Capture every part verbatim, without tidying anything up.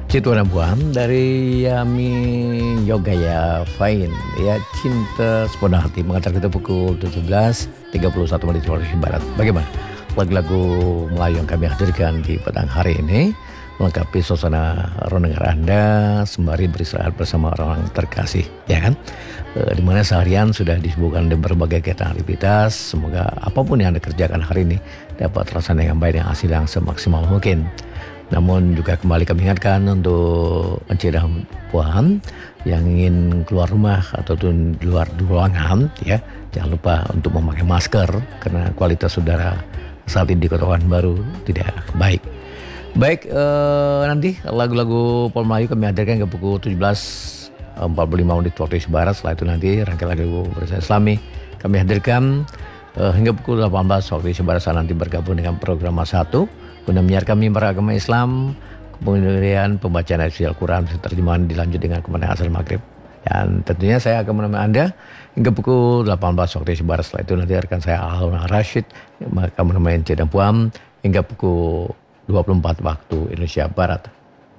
Cituana Buam dari Yami Yoga ya Fine ya Cinta Sepenuh Hati mengantar kita pukul tujuh belas tiga puluh satu menit waktu Barat. Bagaimana lagu-lagu Melayu yang kami hadirkan di petang hari ini melengkapi suasana renungan Anda sembari beristirahat bersama orang terkasih, ya kan? E, di mana seharian sudah disibukkan dengan berbagai kegiatan aktivitas. Semoga apapun yang Anda kerjakan hari ini dapat terlaksana dengan baik dan hasil yang semaksimal mungkin. Namun juga kembali kami ingatkan untuk mencegah puan yang ingin keluar rumah atau di luar ruangan, ya jangan lupa untuk memakai masker karena kualitas udara saat ini di Kota Pekanbaru tidak baik. Baik, eh, nanti lagu-lagu Pol Melayu kami hadirkan ke pukul tujuh belas empat puluh lima menit waktu Indonesia Barat. Setelah itu nanti rangkaian lagu bersama Islami kami hadirkan eh, hingga pukul delapan belas waktu Indonesia Barat. Saat nanti bergabung dengan program satu guna menyiarkan mimbar agama Islam, kemudian pembacaan ayat Al-Quran, terjemahan dilanjut dengan kemenangan asal maghrib. Dan tentunya saya akan menemani Anda hingga pukul delapan belas waktu Indonesia Barat. Setelah itu nanti rekan saya Harun Rashid akan menemani Cedang Puam hingga pukul dua puluh empat waktu Indonesia Barat.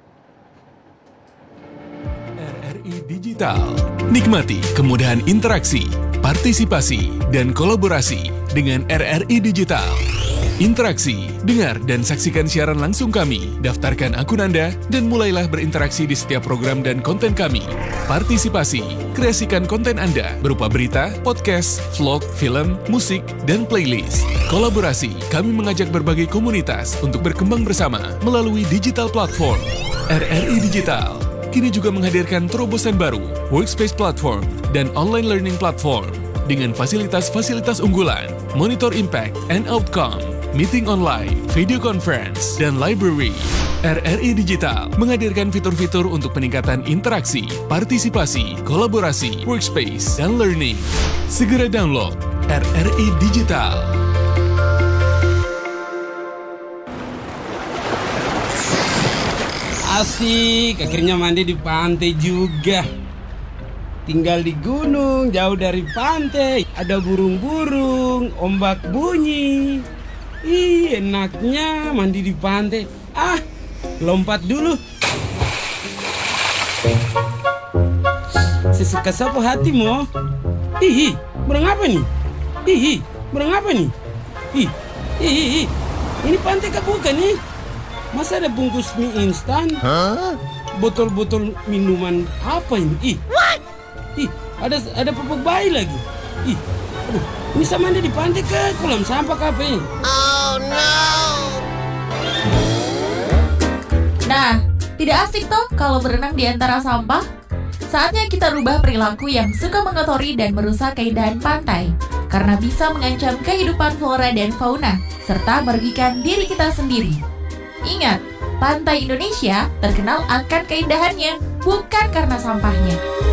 R R I Digital. Nikmati kemudahan interaksi, partisipasi, dan kolaborasi dengan R R I Digital. Interaksi, dengar dan saksikan siaran langsung kami, daftarkan akun Anda, dan mulailah berinteraksi di setiap program dan konten kami. Partisipasi, kreasikan konten Anda berupa berita, podcast, vlog, film, musik, dan playlist. Kolaborasi, kami mengajak berbagai komunitas untuk berkembang bersama melalui digital platform. R R I Digital kini juga menghadirkan terobosan baru, workspace platform, dan online learning platform dengan fasilitas-fasilitas unggulan, monitor impact and outcome, meeting online, video conference, dan library. R R I Digital menghadirkan fitur-fitur untuk peningkatan interaksi, partisipasi, kolaborasi, workspace, dan learning. Segera download R R I Digital. Asik, akhirnya mandi di pantai juga. Tinggal di gunung, jauh dari pantai. Ada burung-burung, ombak bunyi. Ih, enaknya mandi di pantai. Ah, lompat dulu. Sesuka sapu hatimu. Ih, burung apa nih? Ih, burung apa nih? Ih, ih, ih. Ini pantai kah bukan nih? Masa ada bungkus mie instan? Huh? Botol-botol minuman apa ini? Ih, what? Ih, ada ada pupuk bayi lagi. Ih, aduh, ini sama mandi di pantai ke kolam sampah kape ini? Oh no! Nah, tidak asik toh kalau berenang di antara sampah? Saatnya kita rubah perilaku yang suka mengotori dan merusak keindahan pantai, karena bisa mengancam kehidupan flora dan fauna, serta merugikan diri kita sendiri. Ingat, pantai Indonesia terkenal akan keindahannya, bukan karena sampahnya.